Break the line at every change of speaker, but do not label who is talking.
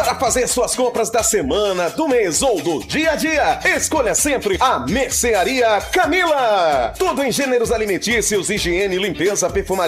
Para fazer suas compras da semana, do mês ou do dia a dia, escolha sempre a Mercearia Camila. Tudo em gêneros alimentícios, higiene, limpeza, perfumaria